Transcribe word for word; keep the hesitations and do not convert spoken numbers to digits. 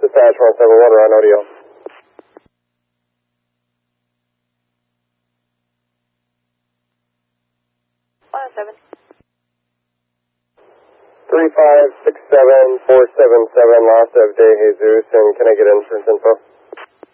Dispatch one seven one, around O D O. one oh seven. three five six seven four seven seven, lost of De Jesus, and can I get insurance info?